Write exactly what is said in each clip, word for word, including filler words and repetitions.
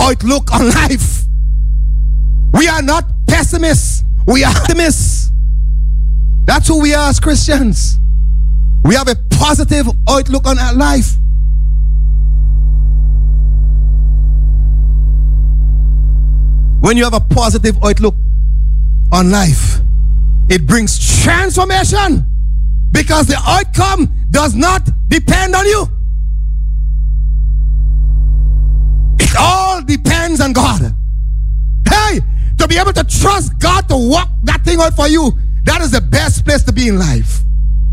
outlook on life. We are not pessimists. We are optimists. That's who we are as Christians. We have a positive outlook on our life. When you have a positive outlook on life, it brings transformation because the outcome does not depend on you. It all depends on God. Hey, to be able to trust God to work that thing out for you, that is the best place to be in life.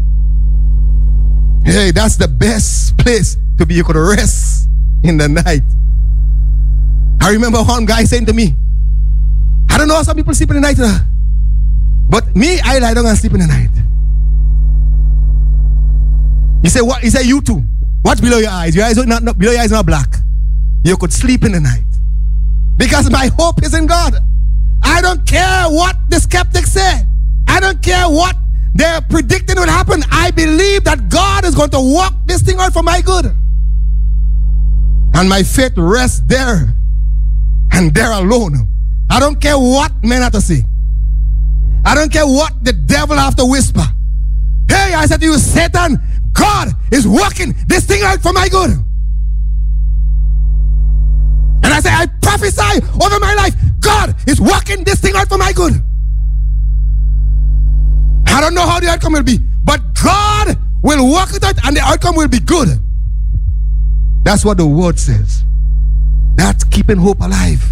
Hey, that's the best place to be. You could rest in the night. I remember one guy saying to me, I don't know how some people sleep in the night, uh, but me, I lie down and sleep in the night. He said, what? He said, you too. What's below your eyes? Your eyes are not, not below your eyes are not black. You could sleep in the night. Because my hope is in God. I don't care what the skeptics say. I don't care what they're predicting will happen. I believe that God is going to work this thing out for my good. And my faith rests there and there alone. I don't care what men have to say. I don't care what the devil have to whisper. Hey, I said to you, Satan, God is working this thing out for my good. And I say, I prophesy over my life, God is working this thing out for my good. I don't know how the outcome will be, but God will work it out and the outcome will be good. That's what the word says. That's keeping hope alive.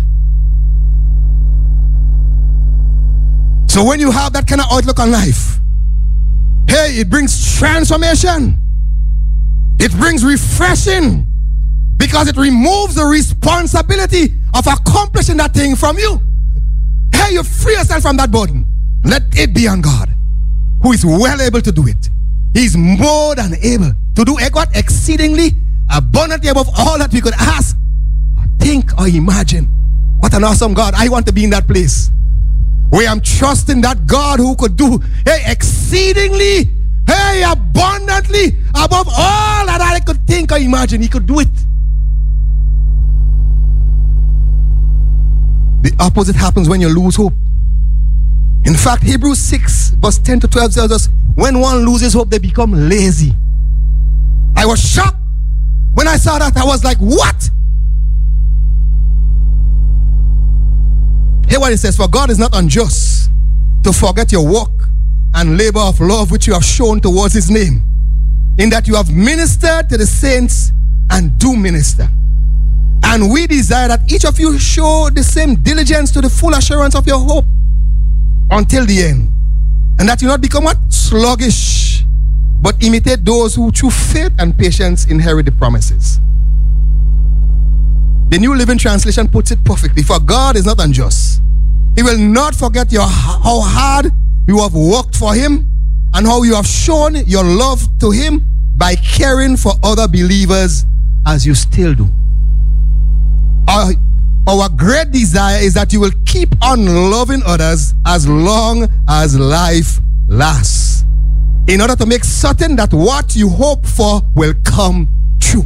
So when you have that kind of outlook on life, hey, it brings transformation. It brings refreshing because it removes the responsibility of accomplishing that thing from you. Hey, you free yourself from that burden. Let it be on God, who is well able to do it. He's more than able to do what? Exceedingly abundantly above all that we could ask, or think, or imagine. What an awesome God. I want to be in that place where I'm trusting that God who could do, hey, exceedingly, hey, abundantly above all that I could think or imagine. He could do it. The opposite happens when you lose hope. In fact, Hebrews six verse ten to twelve tells us, when one loses hope, they become lazy. I was shocked when I saw that. I was like, what? Hear what it says, for God is not unjust to forget your work and labor of love which you have shown towards his name, in that you have ministered to the saints and do minister. And we desire that each of you show the same diligence to the full assurance of your hope until the end, and that you not become what? Sluggish, but imitate those who through faith and patience inherit the promises. The New Living Translation puts it perfectly. For God is not unjust. He will not forget your, how hard you have worked for him and how you have shown your love to him by caring for other believers as you still do. Our, our great desire is that you will keep on loving others as long as life lasts, in order to make certain that what you hope for will come true.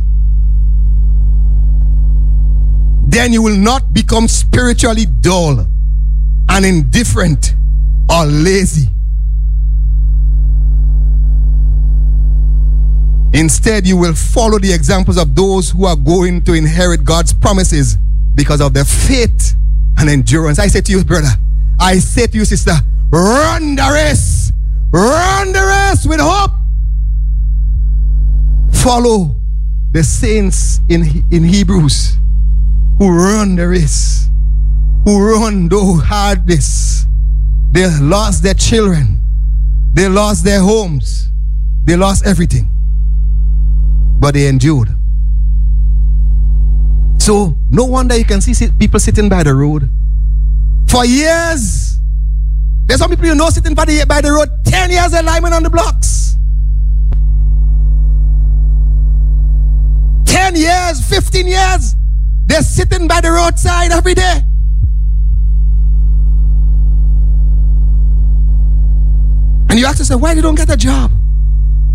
Then you will not become spiritually dull and indifferent or lazy. Instead, you will follow the examples of those who are going to inherit God's promises because of their faith and endurance. I say to you, brother, I say to you, sister, run the race. Run the race with hope. Follow the saints in, in Hebrews who run the race, who run though hardness. They lost their children. They lost their homes. They lost everything. But they endured. So no wonder you can see people sitting by the road for years. There's some people you know sitting by the, by the road ten years, they're linemen on the blocks. ten years, fifteen years, they're sitting by the roadside every day. And you ask yourself, why they don't get a job?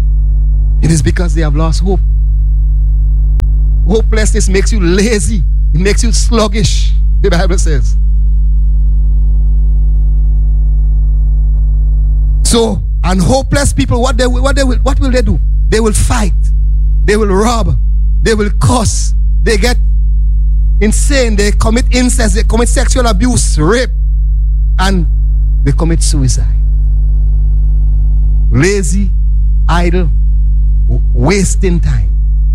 It is because they have lost hope. Hopelessness makes you lazy. It makes you sluggish, the Bible says. So, and hopeless people, what they will, what they will, what will they do? They will fight. They will rob. They will curse. They get insane. They commit incest. They commit sexual abuse, rape, and they commit suicide. Lazy, idle, wasting time.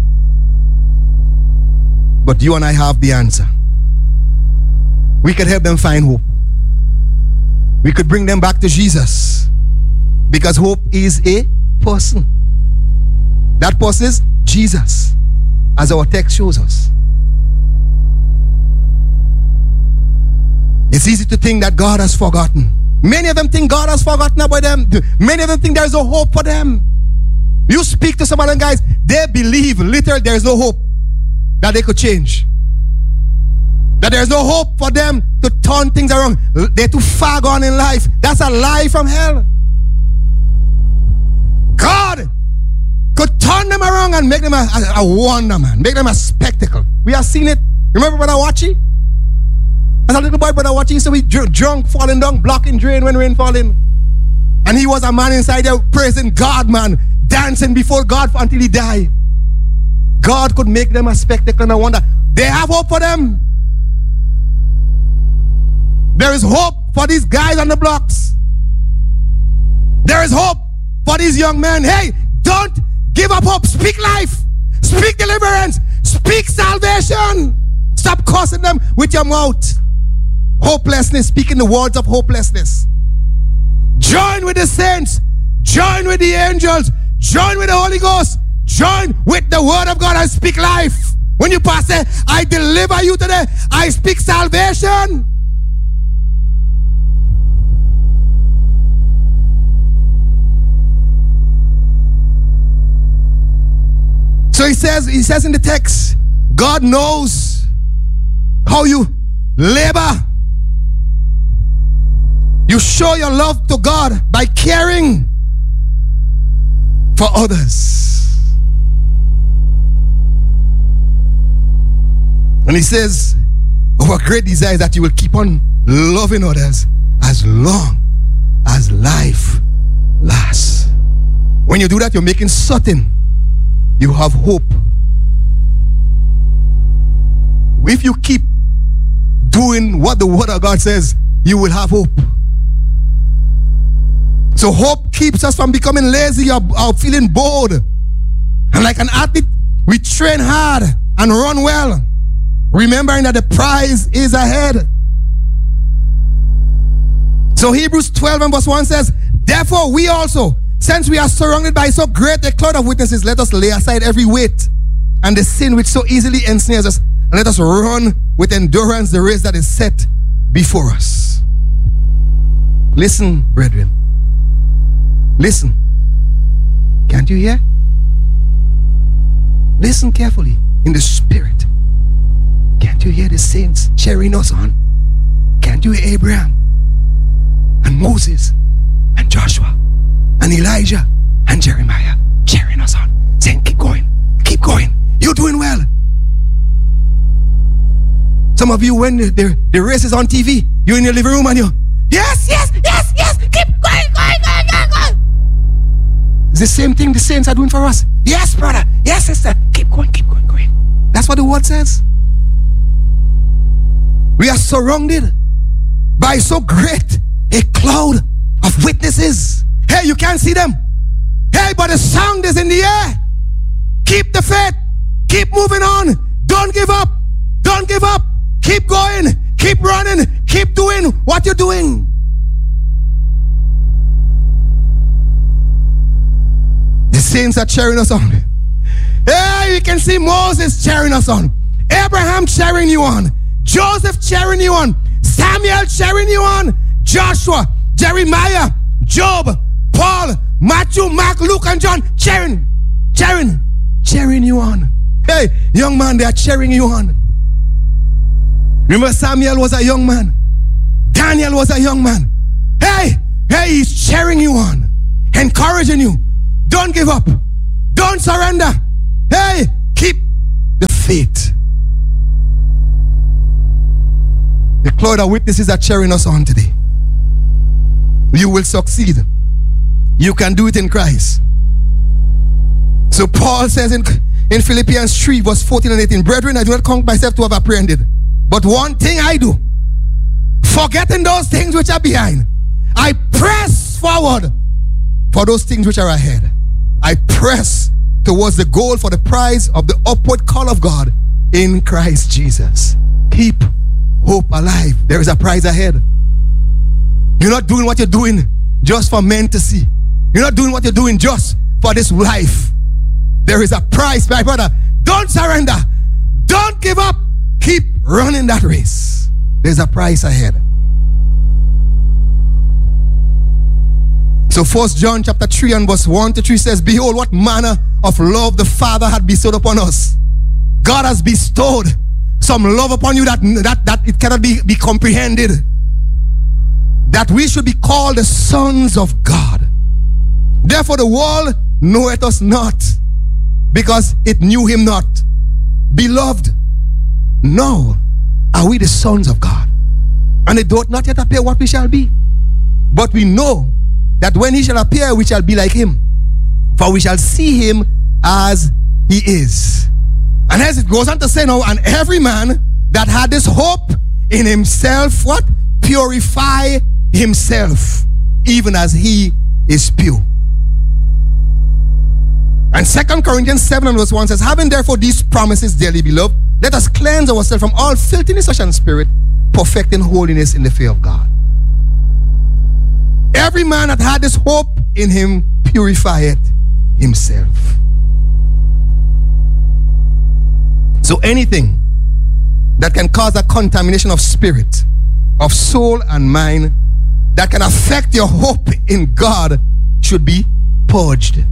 But you and I have the answer. We could help them find hope. We could bring them back to Jesus. Because hope is a person. That person is Jesus, as our text shows us. It's easy to think that God has forgotten. Many of them think God has forgotten about them. Many of them think there's no hope for them. You speak to some of them guys, they believe literally there's no hope that they could change. That there's no hope for them to turn things around. They're too far gone in life. That's a lie from hell. God could turn them around and make them a, a, a wonder, man. Make them a spectacle. We have seen it. Remember Brother Watchy? As a little boy, Brother Watchy used to be dr- drunk, falling down, blocking drain when rain falling. And he was a man inside there praising God, man. Dancing before God until he died. God could make them a spectacle and a wonder. They have hope for them. There is hope for these guys on the blocks. There is hope for these young men. Hey, don't give up hope. Speak life. Speak deliverance. Speak salvation. Stop cursing them with your mouth. Hopelessness. Speaking the words of hopelessness. Join with the saints. Join with the angels. Join with the Holy Ghost. Join with the word of God and speak life. When you pass it, I deliver you today. I speak salvation. So he says, he says in the text, God knows how you labor. You show your love to God by caring for others. And he says, our great desire is that you will keep on loving others as long as life lasts. When you do that, you're making certain you have hope. If you keep doing what the word of God says, you will have hope. So hope keeps us from becoming lazy or, or feeling bored. And like an athlete, we train hard and run well, remembering that the prize is ahead. So Hebrews twelve and verse one says, therefore we also, since we are surrounded by so great a cloud of witnesses, let us lay aside every weight and the sin which so easily ensnares us, and let us run with endurance the race that is set before us. Listen, brethren. Listen. Can't you hear? Listen carefully in the spirit. Can't you hear the saints cheering us on? Can't you hear Abraham and Moses and Joshua and Elijah and Jeremiah cheering us on, saying, keep going, keep going, you're doing well. Some of you, when the, the, the race is on T V, you're in your living room and you're, yes, yes, yes, yes, keep going, going, going, going, going. It's the same thing the saints are doing for us. Yes, brother, yes, sister, keep going, keep going, going. That's what the word says. We are surrounded by so great a cloud of witnesses. Hey, you can't see them. Hey, but the sound is in the air. Keep the faith. Keep moving on. Don't give up. Don't give up. Keep going. Keep running. Keep doing what you're doing. The saints are cheering us on. Hey, you can see Moses cheering us on. Abraham cheering you on. Joseph cheering you on. Samuel cheering you on. Joshua, Jeremiah, Job, Paul, Matthew, Mark, Luke, and John cheering, cheering, cheering you on. Hey, young man, they are cheering you on. Remember, Samuel was a young man. Daniel was a young man. Hey, hey, he's cheering you on, encouraging you. Don't give up. Don't surrender. Hey, keep the faith. Lord, our witnesses are cheering us on today. You will succeed. You can do it in Christ. So Paul says in, in Philippians three, verse fourteen and eighteen, brethren, I do not count myself to have apprehended, but one thing I do, forgetting those things which are behind, I press forward for those things which are ahead. I press towards the goal for the prize of the upward call of God in Christ Jesus. Keep hope alive. There is a prize ahead. You're not doing what you're doing just for men to see. You're not doing what you're doing just for this life. There is a prize, my brother. Don't surrender. Don't give up. Keep running that race. There's a prize ahead. So First John chapter three and verse one to three says, behold, what manner of love the Father had bestowed upon us. God has bestowed some love upon you that, that, that it cannot be, be comprehended. That we should be called the sons of God. Therefore the world knoweth us not, because it knew him not. Beloved, now are we the sons of God, and it doth not yet appear what we shall be. But we know that when he shall appear, we shall be like him, for we shall see him as he is. And as it goes on to say now, and every man that had this hope in himself, what? Purify himself, even as he is pure. And Second Corinthians seven and verse one says, having therefore these promises, dearly beloved, let us cleanse ourselves from all filthiness and spirit, perfecting holiness in the fear of God. Every man that had this hope in him purifieth himself. So anything that can cause a contamination of spirit, of soul and mind, that can affect your hope in God should be purged.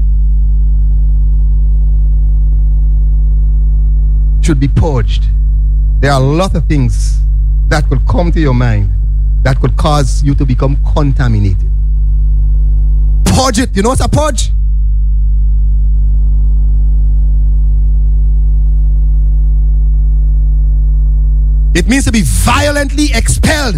Should be purged. There are a lot of things that could come to your mind that could cause you to become contaminated. Purge it. You know what's a purge? It means to be violently expelled.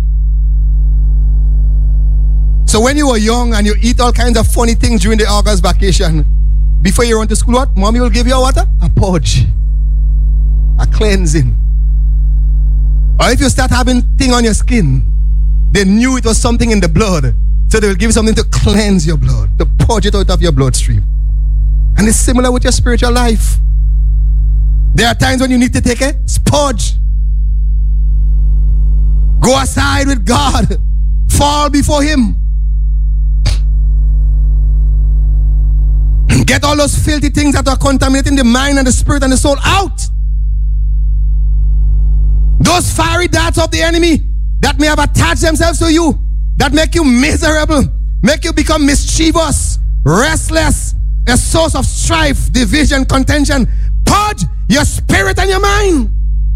So when you were young and you eat all kinds of funny things during the August vacation, before you run to school, what? Mommy will give you a what? A purge. A cleansing. Or if you start having thing on your skin, they knew it was something in the blood, so they will give you something to cleanse your blood, to purge it out of your bloodstream. And it's similar with your spiritual life. There are times when you need to take a purge. Go aside with God. Fall before him. Get all those filthy things that are contaminating the mind and the spirit and the soul out. Those fiery darts of the enemy that may have attached themselves to you, that make you miserable, make you become mischievous, restless, a source of strife, division, contention. Purge your spirit and your mind.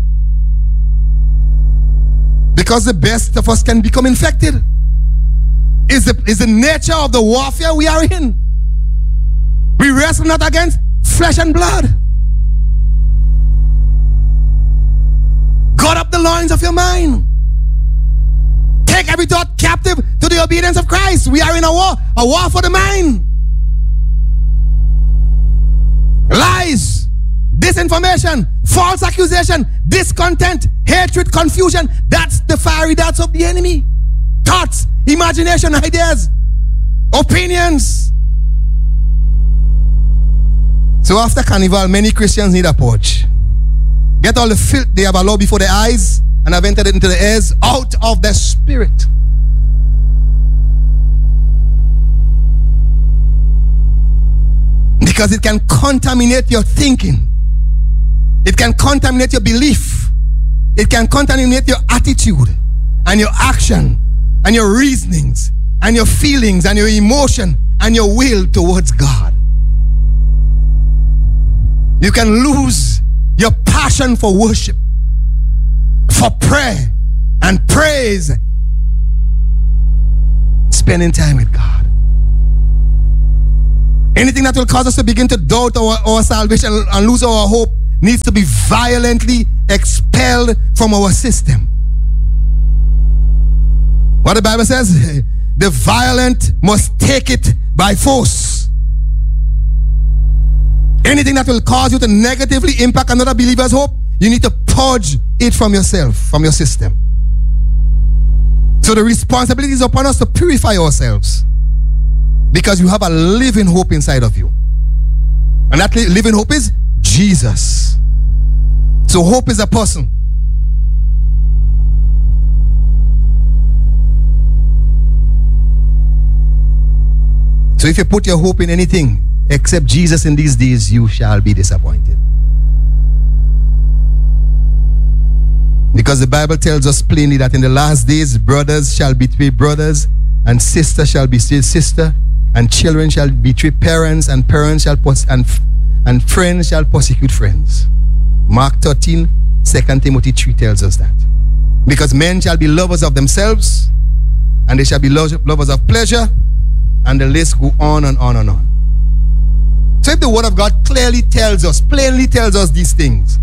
Because the best of us can become infected. Is the, is the nature of the warfare we are in. We wrestle not against flesh and blood. Gird up the loins of your mind. Take every thought captive to the obedience of Christ. We are in a war, a war for the mind. Lies, disinformation, false accusation, discontent, hatred, confusion. That's the fiery darts of the enemy. Thoughts, imagination, ideas, opinions. So after carnival, many Christians need a purge. Get all the filth they have allowed before their eyes and have entered into the ears out of their spirit. Because it can contaminate your thinking. It can contaminate your belief. It can contaminate your attitude and your action and your reasonings and your feelings and your emotion and your will towards God. You can lose your passion for worship, for prayer and praise, spending time with God. Anything that will cause us to begin to doubt our, our salvation and lose our hope needs to be violently expelled from our system. What the Bible says, the violent must take it by force. Anything that will cause you to negatively impact another believer's hope, you need to purge it from yourself, from your system. So the responsibility is upon us to purify ourselves, because you have a living hope inside of you. And that living hope is Jesus. So hope is a person. So if you put your hope in anything except Jesus in these days, you shall be disappointed. Because the Bible tells us plainly that in the last days, brothers shall betray brothers, and sisters shall betray sister, and children shall betray parents, and parents shall pers- and, and friends shall persecute friends. Mark thirteen, Second Timothy three tells us that. Because men shall be lovers of themselves, and they shall be lo- lovers of pleasure, and the list go on and on and on. So if the word of God clearly tells us, plainly tells us these things,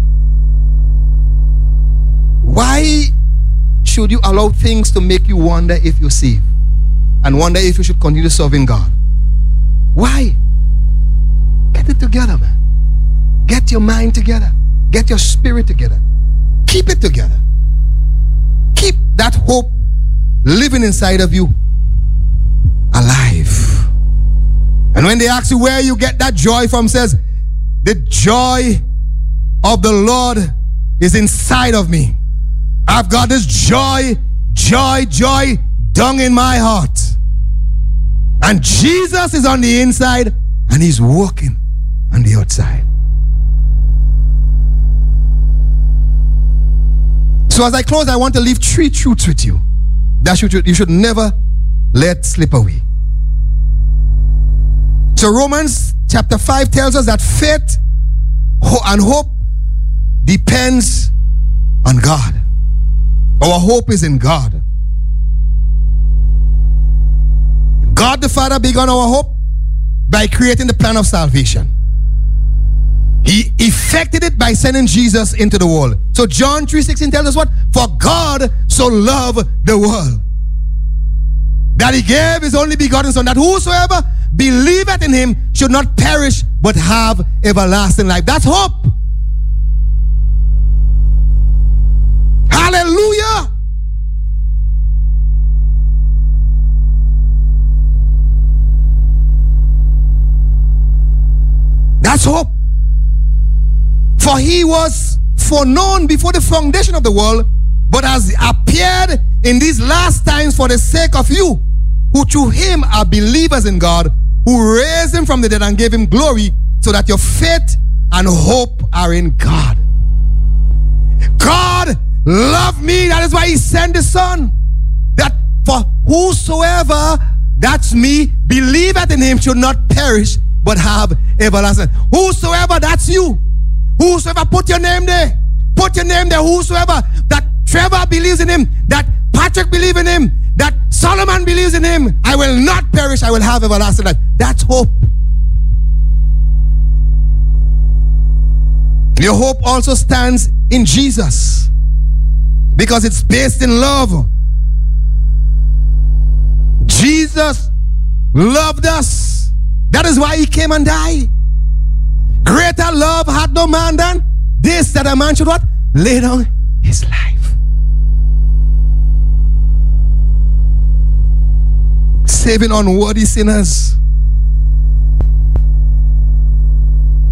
why should you allow things to make you wonder if you're saved and wonder if you should continue serving God? Why? Get it together, man. Get your mind together. Get your spirit together. Keep it together. Keep that hope living inside of you alive. And when they ask you where you get that joy from, says, the joy of the Lord is inside of me. I've got this joy, joy, joy down in my heart. And Jesus is on the inside and he's working on the outside. So as I close, I want to leave three truths with you that you should, you should never let slip away. So Romans chapter five tells us that faith and hope depends on God. Our hope is in God. God the Father began our hope by creating the plan of salvation. He effected it by sending Jesus into the world. So John three sixteen tells us what? For God so loved the world that he gave his only begotten Son, that whosoever believeth in him should not perish but have everlasting life. That's hope. Hallelujah. That's hope. For he was foreknown before the foundation of the world, but has appeared in these last times for the sake of you, who through him are believers in God, who raised him from the dead and gave him glory, so that your faith and hope are in God. God loved me. That is why he sent the Son. That for whosoever, that's me, believeth in him should not perish, but have everlasting. Whosoever, that's you. Whosoever, put your name there. Put your name there. Whosoever, that Trevor believes in him, that Patrick believes in him, that Solomon believes in him, I will not perish, I will have everlasting life. That's hope. Your hope also stands in Jesus, because it's based in love. Jesus loved us. That is why he came and died. Greater love had no man than this, that a man should what? Lay down his life. Saving unworthy sinners.